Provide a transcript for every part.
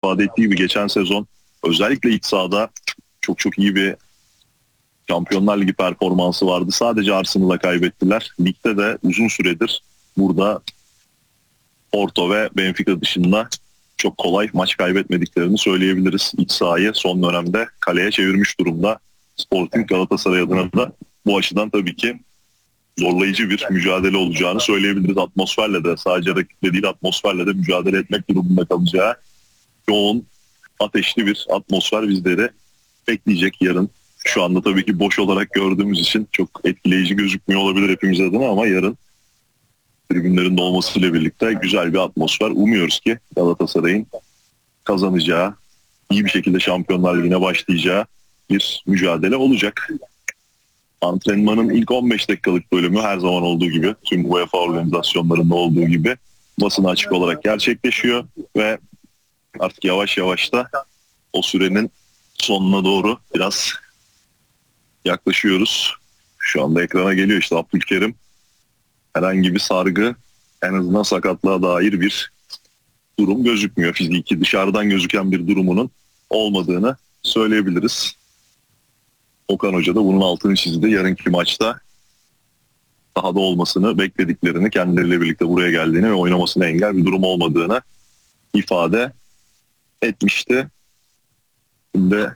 ifade ettiği gibi geçen sezon özellikle iç sahada çok iyi bir Şampiyonlar Ligi performansı vardı. Sadece Arsenal'a kaybettiler. Ligde de uzun süredir burada Porto ve Benfica dışında çok kolay maç kaybetmediklerini söyleyebiliriz. İç sahayı son dönemde kaleye çevirmiş durumda. Sporting Galatasaray adına da bu açıdan tabii ki zorlayıcı bir mücadele olacağını söyleyebiliriz. Atmosferle de, sadece rakiple değil atmosferle de mücadele etmek durumunda kalacağı yoğun, ateşli bir atmosfer bizleri bekleyecek yarın. Şu anda tabii ki boş olarak gördüğümüz için çok etkileyici gözükmüyor olabilir hepimiz adına ama yarın tribünlerin dolmasıyla birlikte güzel bir atmosfer. Umuyoruz ki Galatasaray'ın kazanacağı, iyi bir şekilde Şampiyonlar Ligi'ne başlayacağı bir mücadele olacak. Antrenmanın ilk 15 dakikalık bölümü her zaman olduğu gibi, tüm UEFA organizasyonlarında olduğu gibi basına açık olarak gerçekleşiyor ve artık yavaş yavaş da o sürenin sonuna doğru biraz yaklaşıyoruz. Şu anda ekrana geliyor işte Abdülkerim. Herhangi bir sargı, en azından sakatlığa dair bir durum gözükmüyor. Fiziki dışarıdan gözüken bir durumunun olmadığını söyleyebiliriz. Okan Hoca da bunun altını çizdi. Yarınki maçta sahada olmasını beklediklerini, kendileriyle birlikte buraya geldiğini ve oynamasına engel bir durum olmadığını ifade etmişti. Şimdi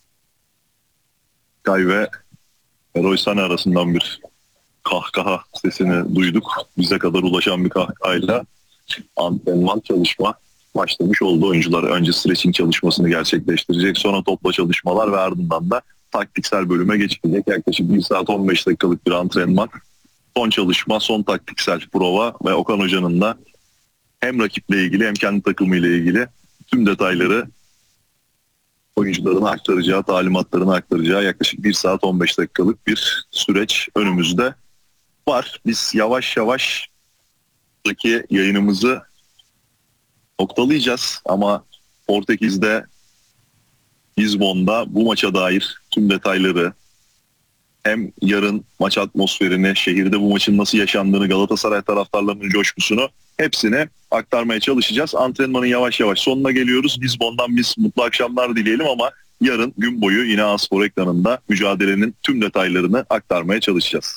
Kay ve Leroy Sané arasından bir kahkaha sesini duyduk. Bize kadar ulaşan bir kahkahayla antrenman çalışma başlamış oldu. Oyuncular önce stretching çalışmasını gerçekleştirecek. Sonra topla çalışmalar ve ardından da taktiksel bölüme geçilecek. Yaklaşık 1 saat 15 dakikalık bir antrenman. Son çalışma, son taktiksel prova ve Okan Hoca'nın da hem rakiple ilgili hem kendi takımıyla ilgili tüm detayları oyuncularına aktaracağı, talimatlarını aktaracağı yaklaşık 1 saat 15 dakikalık bir süreç önümüzde var. Biz yavaş yavaş buradaki yayınımızı noktalayacağız ama Portekiz'de, Lizbon'da bu maça dair tüm detayları, hem yarın maç atmosferini, şehirde bu maçın nasıl yaşandığını, Galatasaray taraftarlarının coşkusunu hepsini aktarmaya çalışacağız. Antrenmanın yavaş yavaş sonuna geliyoruz. Lizbon'dan biz mutlu akşamlar dileyelim ama yarın gün boyu yine A-Spor ekranında mücadelenin tüm detaylarını aktarmaya çalışacağız.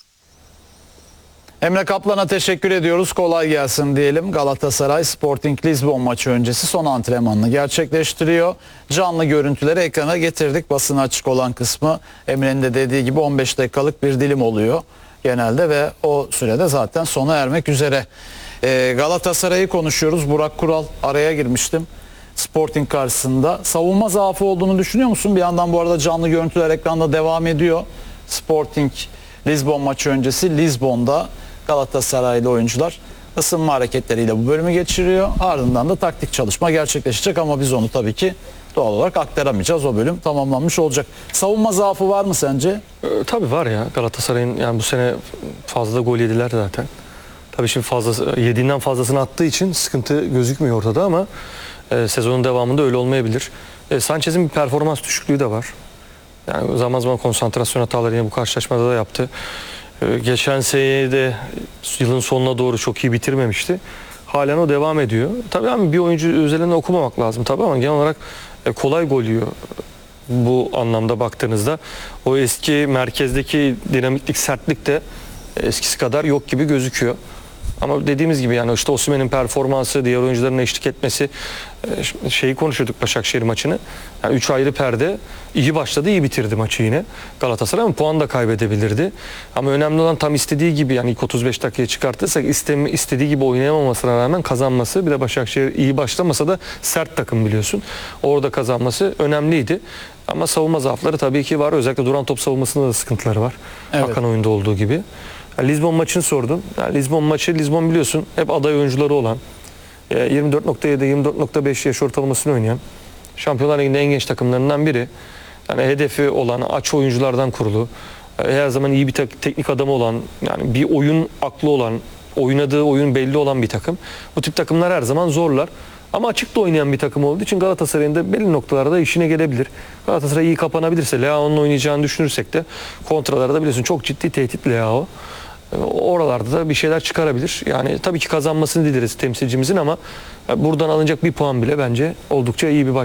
Emre Kaplan'a teşekkür ediyoruz. Kolay gelsin diyelim. Galatasaray Sporting Lisbon maçı öncesi son antrenmanını gerçekleştiriyor. Canlı görüntüleri ekrana getirdik. Basına açık olan kısmı Emre'nin de dediği gibi 15 dakikalık bir dilim oluyor genelde ve o sürede zaten sona ermek üzere. Galatasaray'ı konuşuyoruz. Burak Kural araya girmiştim. Sporting karşısında savunma zaafı olduğunu düşünüyor musun? Bir yandan bu arada canlı görüntüler ekranda devam ediyor. Sporting Lisbon maçı öncesi Lizbon'da Galatasaraylı oyuncular ısınma hareketleriyle bu bölümü geçiriyor. Ardından da taktik çalışma gerçekleşecek ama biz onu tabii ki doğal olarak aktaramayacağız. O bölüm tamamlanmış olacak. Savunma zaafı var mı sence? Tabii var ya. Galatasaray'ın yani bu sene fazla gol yediler zaten. Tabii şimdi yediğinden fazlasını attığı için sıkıntı gözükmüyor ortada ama sezonun devamında öyle olmayabilir. Sanchez'in bir performans düşüklüğü de var. Yani zaman zaman konsantrasyon hataları yine bu karşılaşmada da yaptı. Geçen senede yılın sonuna doğru çok iyi bitirmemişti. Halen o devam ediyor. Tabii ama bir oyuncu özelinde okumamak lazım tabii ama genel olarak kolay gol yiyor. Bu anlamda baktığınızda o eski merkezdeki dinamiklik, sertlik de eskisi kadar yok gibi gözüküyor. Ama dediğimiz gibi yani işte Osimhen'in performansı, diğer oyuncuların eşlik etmesi, şeyi konuşuyorduk Başakşehir maçını. Yani 3 ayrı perde iyi başladı, iyi bitirdi maçı yine. Galatasaray ama puan da kaybedebilirdi. Ama önemli olan tam istediği gibi yani ilk 35 dakikaya çıkartırsak istediği gibi oynayamamasına rağmen kazanması. Bir de Başakşehir iyi başlamasa da sert takım biliyorsun. Orada kazanması önemliydi. Ama savunma zaafları tabii ki var. Özellikle duran top savunmasında da sıkıntıları var. Evet. Hakan oyunda olduğu gibi. Lizbon maçını sordum. Yani Lizbon biliyorsun hep aday oyuncuları olan 24.7-24.5 yaş ortalamasını oynayan Şampiyonlar Ligi'nin en genç takımlarından biri. Yani hedefi olan aç oyunculardan kurulu. Her zaman iyi bir teknik adamı olan, yani bir oyun aklı olan, oynadığı oyun belli olan bir takım. Bu tip takımlar her zaman zorlar. Ama açıkta oynayan bir takım olduğu için Galatasaray'ın da belli noktalarda işine gelebilir. Galatasaray iyi kapanabilirse, Leao'nun oynayacağını düşünürsek de kontralarda biliyorsun çok ciddi tehdit Leao. Oralarda da bir şeyler çıkarabilir. Yani tabii ki kazanmasını dileriz temsilcimizin ama buradan alınacak bir puan bile bence oldukça iyi bir